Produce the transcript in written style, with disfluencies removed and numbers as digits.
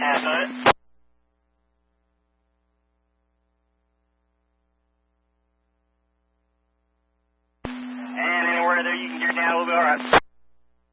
And anywhere there you can get down a little bit, all right.